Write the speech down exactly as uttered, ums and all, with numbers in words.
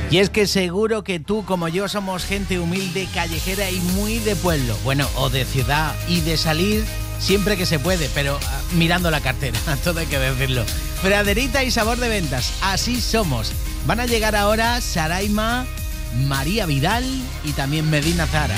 Y es que seguro que tú, como yo, somos gente humilde, callejera y muy de pueblo. Bueno, o de ciudad y de salir siempre que se puede, pero uh, mirando la cartera, todo hay que decirlo. Fraderita y Sabor de Ventas, así somos. Van a llegar ahora Saraima, María Vidal y también Medina Zara.